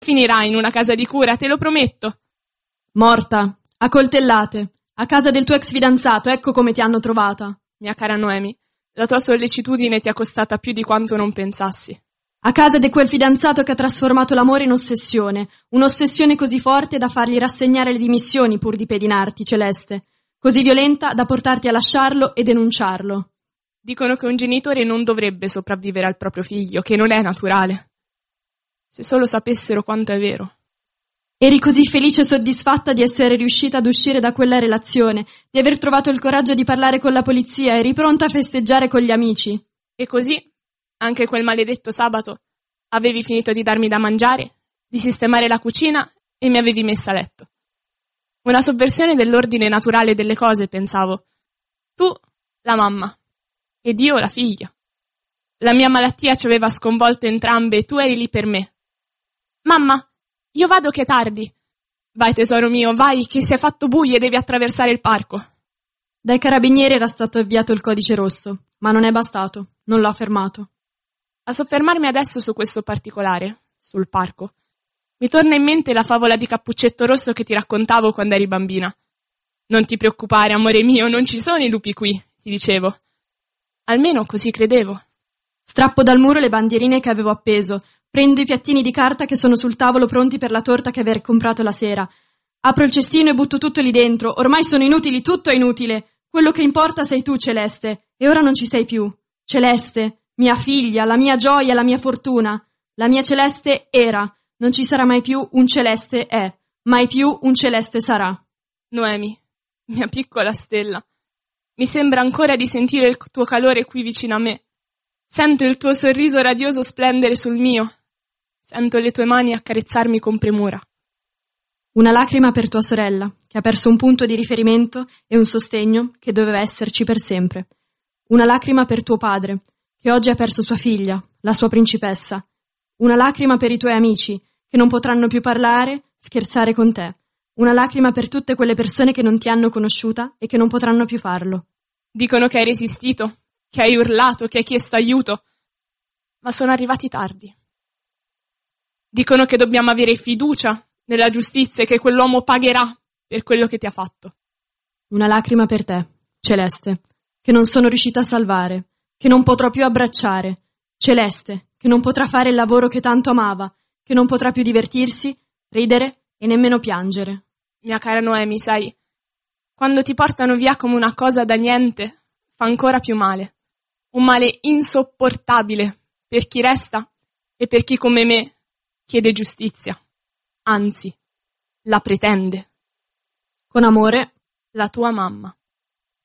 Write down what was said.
Finirà in una casa di cura, te lo prometto. Morta, a coltellate, a casa del tuo ex fidanzato, ecco come ti hanno trovata. Mia cara Noemi, la tua sollecitudine ti è costata più di quanto non pensassi. A casa di quel fidanzato che ha trasformato l'amore in ossessione, un'ossessione così forte da fargli rassegnare le dimissioni pur di pedinarti, Celeste, così violenta da portarti a lasciarlo e denunciarlo. Dicono che un genitore non dovrebbe sopravvivere al proprio figlio, che non è naturale. Se solo sapessero quanto è vero. Eri così felice e soddisfatta di essere riuscita ad uscire da quella relazione, di aver trovato il coraggio di parlare con la polizia, eri pronta a festeggiare con gli amici. E così, anche quel maledetto sabato, avevi finito di darmi da mangiare, di sistemare la cucina e mi avevi messa a letto. Una sovversione dell'ordine naturale delle cose, pensavo. Tu, la mamma, ed io, la figlia. La mia malattia ci aveva sconvolto entrambe e tu eri lì per me. Mamma, io vado che è tardi. Vai tesoro mio, vai, che si è fatto buio e devi attraversare il parco. Dai carabinieri era stato avviato il codice rosso, ma non è bastato, non l'ho fermato. A soffermarmi adesso su questo particolare, sul parco, mi torna in mente la favola di Cappuccetto Rosso che ti raccontavo quando eri bambina. Non ti preoccupare, amore mio, non ci sono i lupi qui, ti dicevo. Almeno così credevo. Strappo dal muro le bandierine che avevo appeso, prendo i piattini di carta che sono sul tavolo pronti per la torta che aver comprato la sera. Apro il cestino e butto tutto lì dentro. Ormai sono inutili, tutto è inutile. Quello che importa sei tu, Celeste, e ora non ci sei più. Celeste, mia figlia, la mia gioia, la mia fortuna. La mia Celeste era, non ci sarà mai più un Celeste è, mai più un Celeste sarà. Noemi, mia piccola stella, mi sembra ancora di sentire il tuo calore qui vicino a me. Sento il tuo sorriso radioso splendere sul mio. Sento le tue mani accarezzarmi con premura. Una lacrima per tua sorella, che ha perso un punto di riferimento e un sostegno che doveva esserci per sempre. Una lacrima per tuo padre, che oggi ha perso sua figlia, la sua principessa. Una lacrima per i tuoi amici, che non potranno più parlare, scherzare con te. Una lacrima per tutte quelle persone che non ti hanno conosciuta e che non potranno più farlo. Dicono che hai resistito, che hai urlato, che hai chiesto aiuto, ma sono arrivati tardi. Dicono che dobbiamo avere fiducia nella giustizia e che quell'uomo pagherà per quello che ti ha fatto. Una lacrima per te, Celeste, che non sono riuscita a salvare, che non potrò più abbracciare. Celeste, che non potrà fare il lavoro che tanto amava, che non potrà più divertirsi, ridere e nemmeno piangere. Mia cara Noemi, sai, quando ti portano via come una cosa da niente, fa ancora più male. Un male insopportabile per chi resta e per chi come me chiede giustizia. Anzi, la pretende. Con amore, la tua mamma.